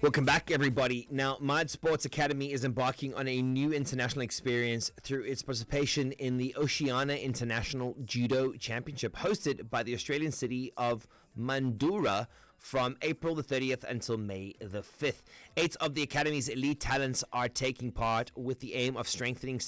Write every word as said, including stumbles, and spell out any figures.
Welcome back, everybody. Now, Mod Sports Academy is embarking on a new international experience through its participation in the Oceania International Judo Championship, hosted by the Australian city of Mandurah from April the thirtieth until May the fifth. Eight of the Academy's elite talents are taking part with the aim of strengthening